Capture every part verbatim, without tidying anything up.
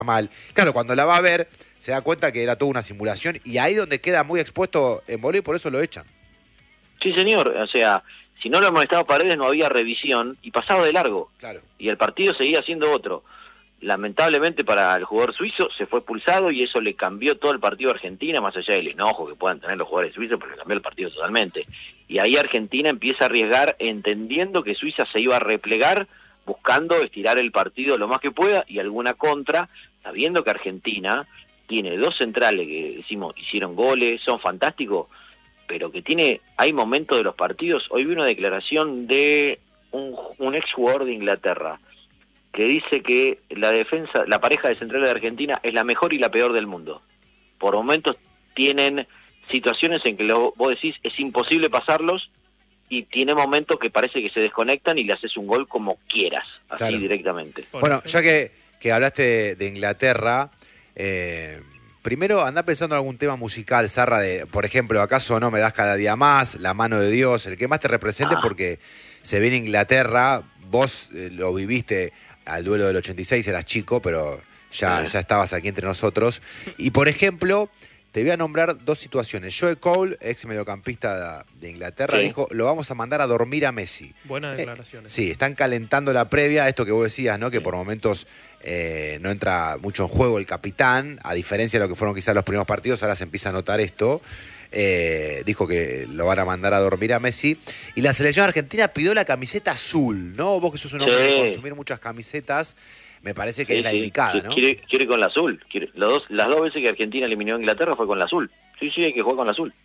mal. Claro, cuando la va a ver, se da cuenta que era toda una simulación y ahí donde queda muy expuesto en volei, por eso lo echan. Sí, señor. O sea, si no lo amonestaba Paredes no había revisión y pasaba de largo. Claro. Y el partido seguía siendo otro. Lamentablemente para el jugador suizo se fue expulsado y eso le cambió todo el partido a Argentina, más allá del enojo que puedan tener los jugadores suizos, pero le cambió el partido totalmente. Y ahí Argentina empieza a arriesgar entendiendo que Suiza se iba a replegar, buscando estirar el partido lo más que pueda y alguna contra, sabiendo que Argentina tiene dos centrales que decimos hicieron goles, son fantásticos, pero que tiene, hay momentos de los partidos. Hoy vi una declaración de un, un ex jugador de Inglaterra que dice que la defensa, la pareja de centrales de Argentina es la mejor y la peor del mundo. Por momentos tienen situaciones en que lo, vos decís es imposible pasarlos y tiene momentos que parece que se desconectan y le haces un gol como quieras, así claro. directamente. Bueno, ya que, que hablaste de, de Inglaterra, eh, primero andá pensando en algún tema musical, Zarra, de, por ejemplo, ¿acaso no me das cada día más? La mano de Dios, el que más te represente, ah. porque se viene Inglaterra, vos eh, lo viviste al duelo del ochenta y seis, eras chico, pero ya, ya estabas aquí entre nosotros. Y, por ejemplo, te voy a nombrar dos situaciones. Joe Cole, ex mediocampista de, de Inglaterra, sí. dijo, lo vamos a mandar a dormir a Messi. Buenas declaraciones. Eh, sí, están calentando la previa, esto que vos decías, ¿no? Que sí. por momentos eh, no entra mucho en juego el capitán, a diferencia de lo que fueron quizás los primeros partidos, ahora se empieza a notar esto. Eh, dijo que lo van a mandar a dormir a Messi. Y la selección argentina pidió la camiseta azul, ¿no? Vos que sos un hombre sí. de consumir muchas camisetas, me parece que sí, es la sí. indicada, ¿no? Quiere, quiere con la azul. Quiere. Los dos, las dos veces que Argentina eliminó a Inglaterra fue con la azul. Sí, sí, hay que jugar con la azul.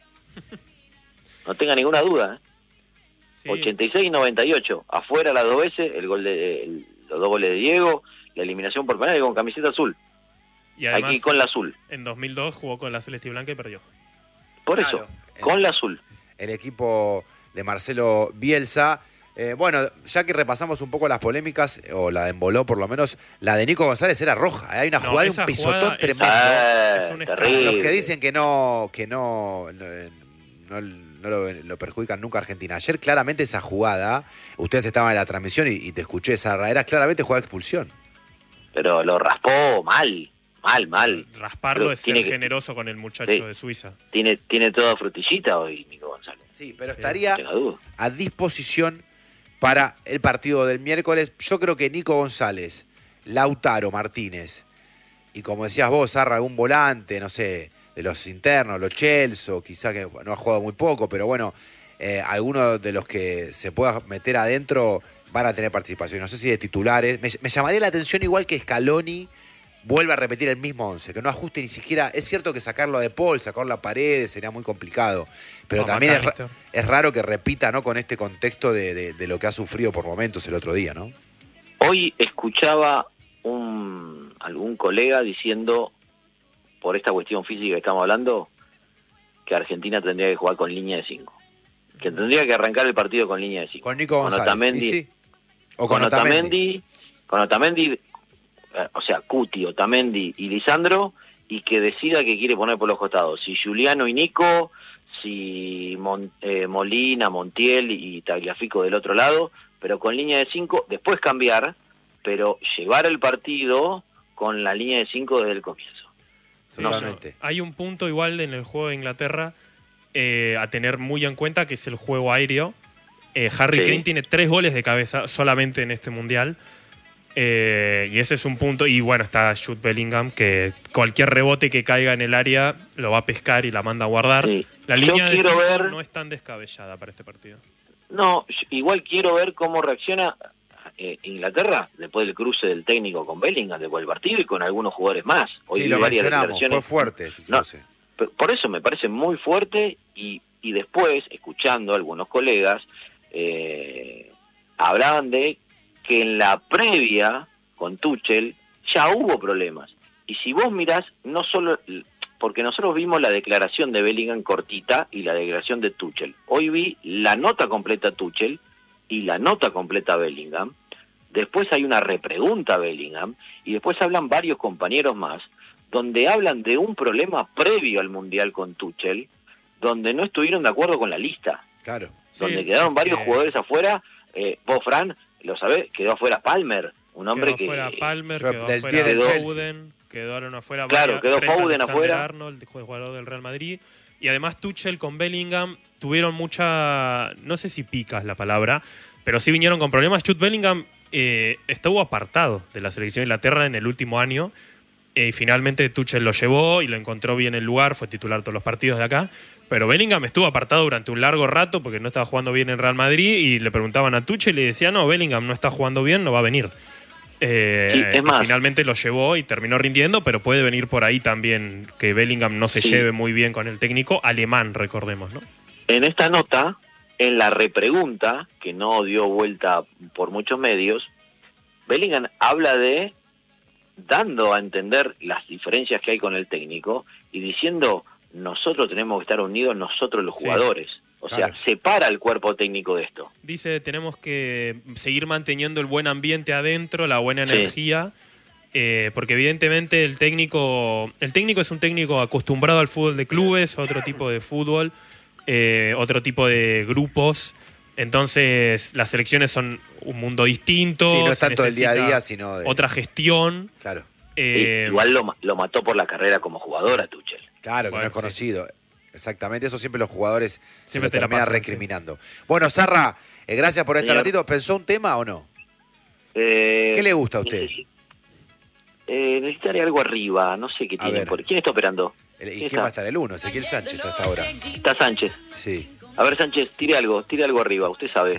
No tenga ninguna duda, ¿eh? Sí. ochenta y seis y noventa y ocho. Afuera las dos veces, el gol de, el, los dos goles de Diego, la eliminación por penal con camiseta azul. Y además, hay que ir con la azul. En dos mil dos jugó con la celeste y blanca y perdió. Por claro, eso, el, con la azul. El equipo de Marcelo Bielsa. Eh, bueno, ya que repasamos un poco las polémicas, o la de Emboló por lo menos, la de Nico González era roja. Hay una no, jugada de un pisotón tremendo. Es, es un Los que dicen que no, que no, no, no lo, lo perjudican nunca a Argentina. Ayer claramente esa jugada, ustedes estaban en la transmisión y, y te escuché esa, era claramente jugada de expulsión. Pero lo raspó mal. Mal, mal. Rasparlo pero es ser que, generoso con el muchacho sí, de Suiza. Tiene, tiene toda frutillita hoy Nico González. Sí, pero estaría a disposición para el partido del miércoles. Yo creo que Nico González, Lautaro Martínez, y como decías vos, Zarra, algún volante, no sé, de los internos, los Chelsea, quizá que no ha jugado muy poco, pero bueno, eh, algunos de los que se pueda meter adentro van a tener participación. No sé si de titulares. Me, me llamaría la atención igual que Scaloni vuelve a repetir el mismo once, que no ajuste ni siquiera. Es cierto que sacarlo de Paul, sacarlo a Paredes sería muy complicado, pero no, también es, es raro que repita, ¿no? Con este contexto de, de, de lo que ha sufrido por momentos el otro día, ¿no? Hoy escuchaba un algún colega diciendo, por esta cuestión física que estamos hablando, que Argentina tendría que jugar con línea de cinco. Que tendría que arrancar el partido con línea de cinco. Con Nico González. Con Otamendi. Sí. O con, con Otamendi. Otamendi. Con Otamendi. O sea, Cuti, Otamendi y Lisandro, y que decida que quiere poner por los costados. Si Juliano y Nico, si Mon, eh, Molina, Montiel y Tagliafico del otro lado, pero con línea de cinco, después cambiar, pero llevar el partido con la línea de cinco desde el comienzo. Sí, no, no. Hay un punto igual en el juego de Inglaterra eh, a tener muy en cuenta, que es el juego aéreo. Eh, Harry sí. Kane tiene tres goles de cabeza solamente en este Mundial. Eh, y ese es un punto. Y bueno, está Jude Bellingham, que cualquier rebote que caiga en el área lo va a pescar y la manda a guardar. Sí. La línea de ver... no es tan descabellada para este partido. No, igual quiero ver cómo reacciona eh, Inglaterra después del cruce del técnico con Bellingham después del partido y con algunos jugadores más. Hoy sí, lo mencionamos, fue fuerte. No, por eso me parece muy fuerte y, y después, escuchando a algunos colegas, eh, hablaban de que en la previa con Tuchel ya hubo problemas. Y si vos mirás, no solo, porque nosotros vimos la declaración de Bellingham cortita y la declaración de Tuchel. Hoy vi la nota completa Tuchel y la nota completa Bellingham. Después hay una repregunta a Bellingham y después hablan varios compañeros más, donde hablan de un problema previo al Mundial con Tuchel, donde no estuvieron de acuerdo con la lista. Claro. Donde Sí, quedaron varios eh, jugadores afuera. Eh, vos, Fran, lo sabés, quedó afuera Palmer, un hombre quedó que... fuera Palmer, Yo, quedó del fuera pie del Foden, quedaron afuera. Claro, quedó Foden afuera. Arnold, el jugador del Real Madrid. Y además Tuchel con Bellingham tuvieron mucha, no sé si pica es la palabra, pero sí vinieron con problemas. Jude Bellingham eh, estuvo apartado de la selección de Inglaterra en el último año. Y finalmente Tuchel lo llevó y lo encontró bien en el lugar, fue titular todos los partidos de acá. Pero Bellingham estuvo apartado durante un largo rato porque no estaba jugando bien en Real Madrid y le preguntaban a Tuchel y le decía, no, Bellingham no está jugando bien, no va a venir. Eh, sí, es más, finalmente lo llevó y terminó rindiendo, pero puede venir por ahí también que Bellingham no se sí. lleve muy bien con el técnico alemán, recordemos, ¿no? En esta nota, en la repregunta, que no dio vuelta por muchos medios, Bellingham habla de dando a entender las diferencias que hay con el técnico y diciendo, nosotros tenemos que estar unidos, nosotros los jugadores. Sí, o claro. sea, separa el cuerpo técnico de esto. Dice, tenemos que seguir manteniendo el buen ambiente adentro, la buena energía, sí. eh, porque evidentemente el técnico, el técnico es un técnico acostumbrado al fútbol de clubes, otro tipo de fútbol, eh, otro tipo de grupos. Entonces, las selecciones son un mundo distinto. Sí, no es tanto del día a día, sino de... otra gestión. Claro. Eh, sí, igual lo, lo mató por la carrera como jugador a Tuchel. Claro, que bueno, no es conocido. Sí. Exactamente, eso siempre los jugadores siempre se lo te terminan recriminando. Sí. Bueno, Zarra, eh, gracias por este Señor. ratito. ¿Pensó un tema o no? Eh, ¿Qué le gusta a usted? Necesito, eh, necesitaría algo arriba, no sé qué a tiene. Por... ¿Quién está operando? El, ¿Y quién, quién va a estar? El uno, Ezequiel Sánchez hasta ahora. Está Sánchez. Sí. A ver, Sánchez, tire algo, tire algo arriba, usted sabe.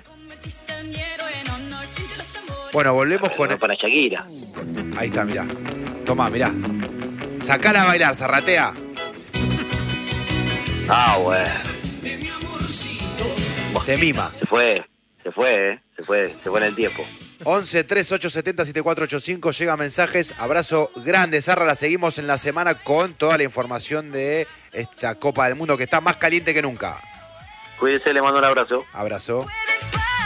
Bueno, volvemos con... El... Para Shakira. Ahí está, mirá. Tomá, mirá. Sacala a bailar, Zarratea. Ah, bueno. Te mima. Se fue, se fue, ¿eh? Se fue, se fue en el tiempo. once, tres, ocho, setenta, setenta y cuatro ochenta y cinco, llega mensajes. Abrazo grande, Zarra. La seguimos en la semana con toda la información de esta Copa del Mundo que está más caliente que nunca. Cuídese, le mando un abrazo. Abrazo.